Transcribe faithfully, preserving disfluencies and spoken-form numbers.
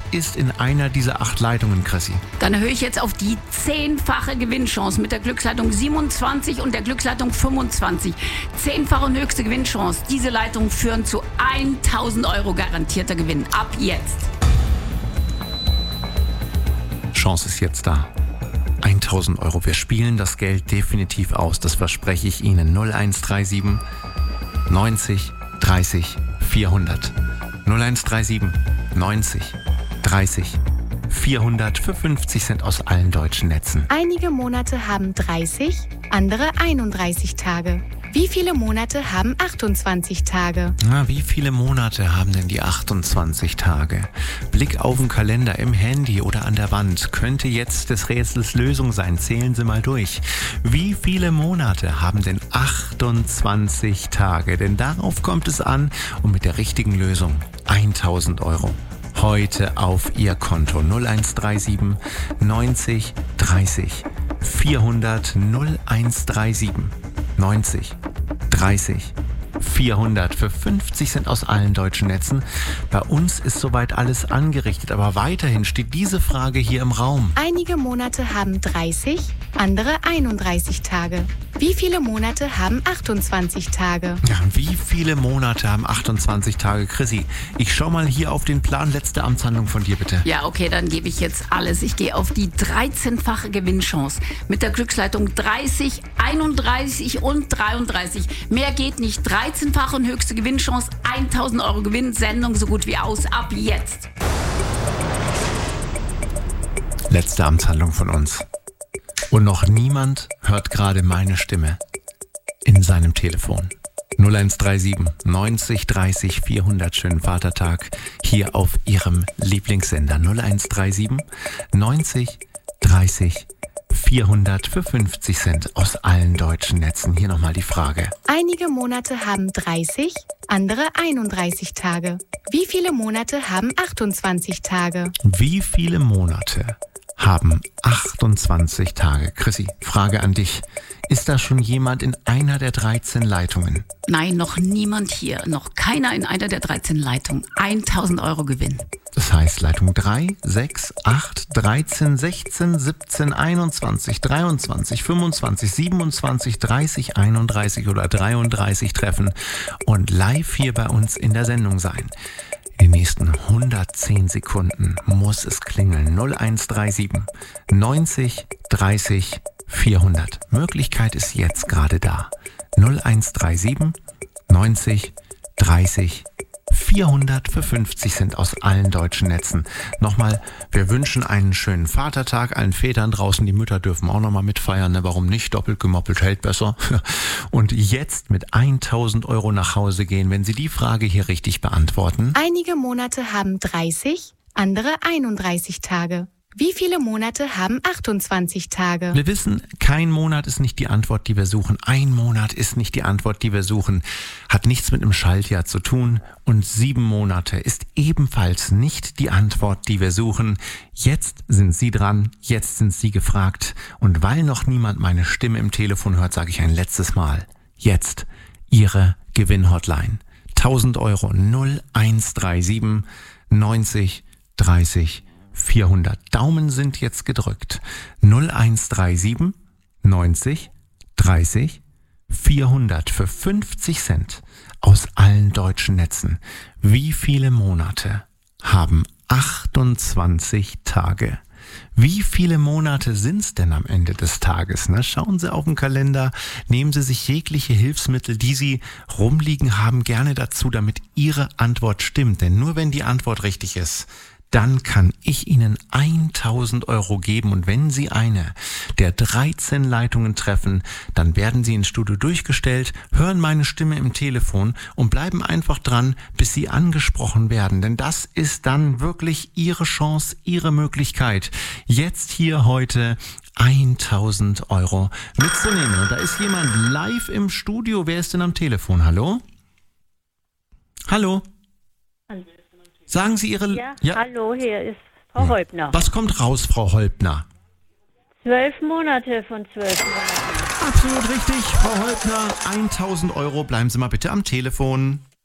ist in einer dieser acht Leitungen, Chrissy? Dann erhöhe ich jetzt auf die zehnfache Gewinnchance mit der Glücksleitung siebenundzwanzig und der Glücksleitung fünfundzwanzig. Zehnfache und höchste Gewinnchance. Diese Leitungen führen zu tausend Euro garantierter Gewinn. Ab jetzt. Chance ist jetzt da. tausend Euro. Wir spielen das Geld definitiv aus. Das verspreche ich Ihnen. null eins drei sieben neunzig dreißig vierhundert. null eins drei sieben neunzig dreißig vierhundert für fünfzig Cent aus allen deutschen Netzen. Einige Monate haben dreißig, andere einunddreißig Tage. Wie viele Monate haben achtundzwanzig Tage? Na, wie viele Monate haben denn die achtundzwanzig Tage? Blick auf den Kalender im Handy oder an der Wand könnte jetzt des Rätsels Lösung sein. Zählen Sie mal durch. Wie viele Monate haben denn achtundzwanzig Tage? Denn darauf kommt es an und mit der richtigen Lösung tausend Euro. Heute auf Ihr Konto null eins drei sieben neunzig dreißig vierhundert null eins drei sieben neunzig dreißig vierhundert für fünfzig Cent aus allen deutschen Netzen. Bei uns ist soweit alles angerichtet, aber weiterhin steht diese Frage hier im Raum. Einige Monate haben dreißig, andere einunddreißig Tage. Wie viele Monate haben achtundzwanzig Tage? Ja, wie viele Monate haben achtundzwanzig Tage? Chrissy, ich schau mal hier auf den Plan. Letzte Amtshandlung von dir, bitte. Ja, okay, dann gebe ich jetzt alles. Ich gehe auf die dreizehnfache Gewinnchance mit der Glücksleitung dreißig, einunddreißig und dreiunddreißig. Mehr geht nicht. dreizehnfache und höchste Gewinnchance, tausend Euro Gewinn. Sendung so gut wie aus. Ab jetzt. Letzte Amtshandlung von uns. Und noch niemand hört gerade meine Stimme in seinem Telefon. null eins drei sieben neunzig dreißig vierhundert. Schönen Vatertag hier auf Ihrem Lieblingssender. null eins drei sieben neunzig dreißig vierhundert für fünfzig Cent aus allen deutschen Netzen. Hier nochmal die Frage. Einige Monate haben dreißig, andere einunddreißig Tage. Wie viele Monate haben achtundzwanzig Tage? Wie viele Monate haben achtundzwanzig Tage? Chrissy, Frage an dich. Ist da schon jemand in einer der dreizehn Leitungen? Nein, noch niemand hier. Noch keiner in einer der dreizehn Leitungen. tausend Euro Gewinn. Das heißt Leitung drei, sechs, acht, dreizehn, sechzehn, siebzehn, einundzwanzig, dreiundzwanzig, fünfundzwanzig, siebenundzwanzig, dreißig, einunddreißig oder dreiunddreißig treffen und live hier bei uns in der Sendung sein. In den nächsten hundertzehn Sekunden muss es klingeln. null eins drei sieben neunzig dreißig vierhundert. Möglichkeit ist jetzt gerade da. null eins drei sieben neunzig dreißig vierhundert für fünfzig Cent aus allen deutschen Netzen. Nochmal, wir wünschen einen schönen Vatertag allen Vätern draußen. Die Mütter dürfen auch nochmal mitfeiern. Ne? Warum nicht? Doppelt gemoppelt hält besser. Und jetzt mit tausend Euro nach Hause gehen, wenn Sie die Frage hier richtig beantworten. Einige Monate haben dreißig, andere einunddreißig Tage. Wie viele Monate haben achtundzwanzig Tage? Wir wissen, kein Monat ist nicht die Antwort, die wir suchen. Ein Monat ist nicht die Antwort, die wir suchen. Hat nichts mit einem Schaltjahr zu tun. Und sieben Monate ist ebenfalls nicht die Antwort, die wir suchen. Jetzt sind Sie dran, jetzt sind Sie gefragt. Und weil noch niemand meine Stimme im Telefon hört, sage ich ein letztes Mal. Jetzt Ihre Gewinnhotline. tausend Euro null eins drei sieben neunzig dreißig vierhundert. Daumen sind jetzt gedrückt. null eins drei sieben neunzig dreißig vierhundert für fünfzig Cent aus allen deutschen Netzen. Wie viele Monate haben achtundzwanzig Tage? Wie viele Monate sind's denn am Ende des Tages? Ne? Schauen Sie auf den Kalender, nehmen Sie sich jegliche Hilfsmittel, die Sie rumliegen haben, gerne dazu, damit Ihre Antwort stimmt. Denn nur wenn die Antwort richtig ist, dann kann ich Ihnen tausend Euro geben. Und wenn Sie eine der dreizehn Leitungen treffen, dann werden Sie ins Studio durchgestellt, hören meine Stimme im Telefon und bleiben einfach dran, bis Sie angesprochen werden. Denn das ist dann wirklich Ihre Chance, Ihre Möglichkeit, jetzt hier heute tausend Euro mitzunehmen. Und da ist jemand live im Studio. Wer ist denn am Telefon? Hallo? Hallo? Sagen Sie Ihre... Ja, ja, hallo, hier ist Frau Holbner. Was kommt raus, Frau Holbner? Zwölf Monate von zwölf Monaten. Absolut richtig, Frau Holbner. tausend Euro, bleiben Sie mal bitte am Telefon.